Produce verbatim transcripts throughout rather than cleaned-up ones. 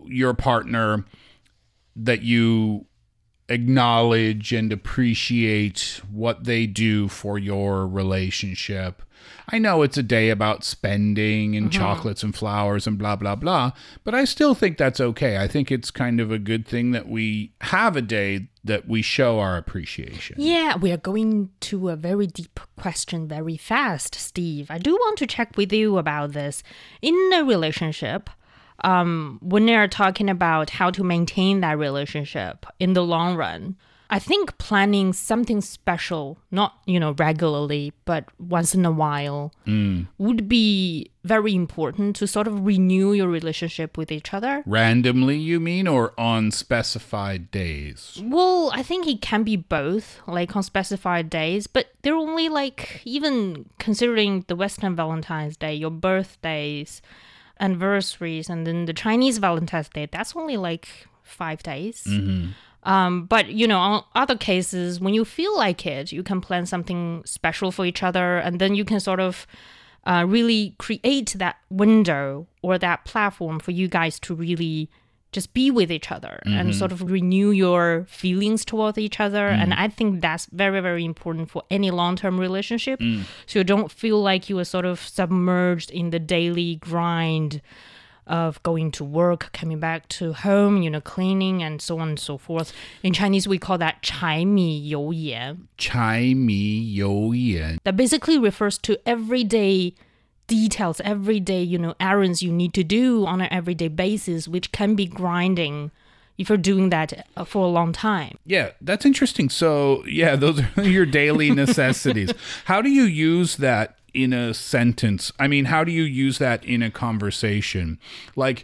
your partner that you acknowledge and appreciate what they do for your relationship. I know it's a day about spending and mm-hmm. chocolates and flowers and blah, blah, blah, but I still think that's okay. I think it's kind of a good thing that we have a day that we show our appreciation. Yeah, we are going to a very deep question very fast, Steve. I do want to check with you about this. In a relationship, um, when they're talking about how to maintain that relationship in the long run, I think planning something special, not, you know, regularly, but once in a while, mm. would be very important to sort of renew your relationship with each other. Randomly, you mean, or on specified days? Well, I think it can be both, like on specified days, but they're only like, even considering the Western Valentine's Day, your birthdays, anniversaries, and then the Chinese Valentine's Day, that's only like five days. Mm-hmm. Um, but, you know, on other cases, when you feel like it, you can plan something special for each other. And then you can sort of uh, really create that window or that platform for you guys to really just be with each other mm-hmm. and sort of renew your feelings towards each other. Mm. And I think that's very, very important for any long-term relationship. Mm. So you don't feel like you are sort of submerged in the daily grind of going to work, coming back to home, you know, cleaning and so on and so forth. In Chinese, we call that 柴米油盐. 柴米油盐. That basically refers to everyday details, everyday, you know, errands you need to do on an everyday basis, which can be grinding if you're doing that for a long time. Yeah, that's interesting. So, yeah, those are your daily necessities. How do you use that in a sentence? I mean, how do you use that in a conversation? Like,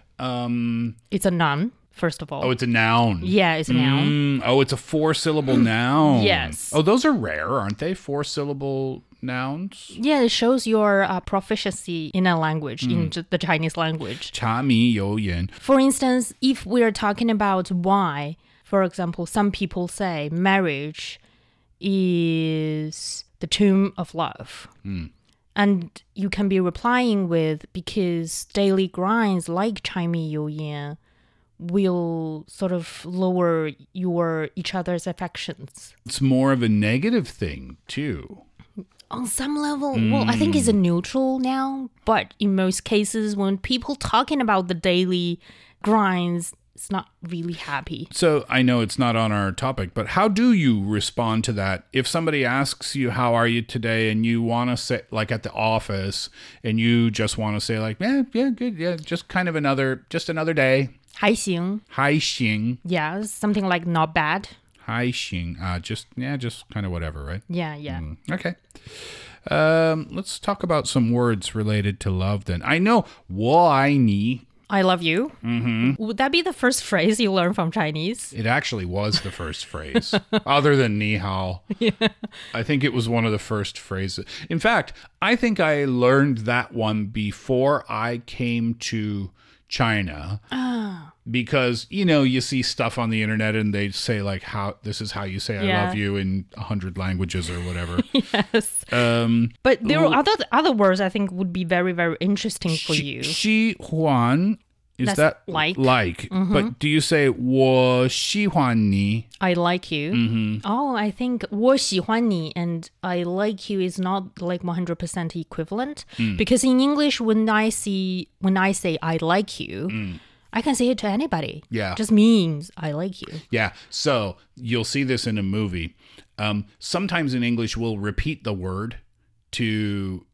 um... It's a noun, first of all. Oh, it's a noun. Yeah, it's a noun. Mm, oh, it's a four-syllable noun. Yes. Oh, those are rare, aren't they? Four-syllable nouns? Yeah, it shows your uh, proficiency in a language, mm. in the Chinese language. 柴米油盐. For instance, if we're talking about why, for example, some people say marriage is the tomb of love. Mm. And you can be replying with, because daily grinds like 柴米油盐 will sort of lower your each other's affections. It's more of a negative thing, too. On some level, mm. well, I think it's a neutral now. But in most cases, when people talking about the daily grinds, it's not really happy. So I know it's not on our topic, but how do you respond to that? If somebody asks you, how are you today? And you want to say, like at the office, and you just want to say like, yeah, yeah, good. Yeah, just kind of another, just another day. 还行. 还行. Yeah, something like not bad. 还行. Uh, just, yeah, just kind of whatever, right? Yeah, yeah. Mm, okay. Um, let's talk about some words related to love then. I know 我爱你. I love you. Mm-hmm. Would that be the first phrase you learned from Chinese? It actually was the first phrase, other than ni hao. Yeah. I think it was one of the first phrases. In fact, I think I learned that one before I came to China. Ah. Because, you know, you see stuff on the internet and they say like, how this is how you say I yeah. love you in a hundred languages or whatever. Yes. Um, but there are other other words I think would be very, very interesting for you. 喜欢, is That's that like? Like. Mm-hmm. But do you say 我喜欢你? I like you. Mm-hmm. Oh, I think 我喜欢你 and I like you is not like one hundred percent equivalent. Mm. Because in English, when I see when I say I like you, mm. I can say it to anybody. Yeah. It just means I like you. Yeah. So you'll see this in a movie. Um, sometimes in English, we'll repeat the word to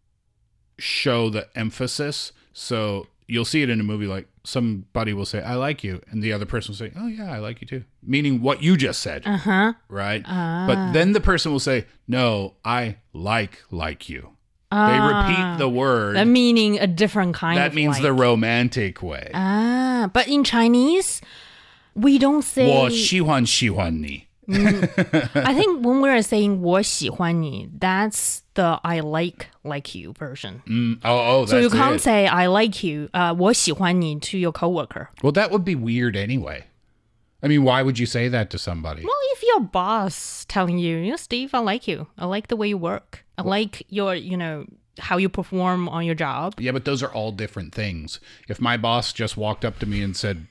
show the emphasis. So you'll see it in a movie, like somebody will say, I like you. And the other person will say, oh, yeah, I like you too. Meaning what you just said. Uh-huh. Right? Ah. But then the person will say, no, I like like you. Ah. They repeat the word. That meaning a different kind that of means like. the romantic way. Ah, but in Chinese, we don't say... 我喜欢喜欢你. mm, I think when we're saying 我喜欢你, that's the I like like you version. Mm, oh, oh, that's So you can't it. say I like you, uh, 我喜欢你 to your coworker. Well, that would be weird anyway. I mean, why would you say that to somebody? Well, if your boss telling you, you know, Steve, I like you. I like the way you work. I like your, you know, how you perform on your job. Yeah, but those are all different things. If my boss just walked up to me and said,